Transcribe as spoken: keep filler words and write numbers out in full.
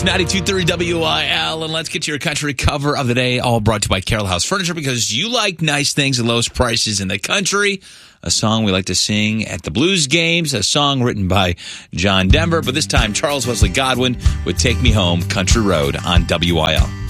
It's ninety-two point three W I L, and let's get your country cover of the day, all brought to you by Carroll House Furniture, because you like nice things at lowest prices in the country. A song we like to sing at the Blues games, a song written by John Denver, but this time Charles Wesley Godwin would Take Me Home, Country Road on W I L.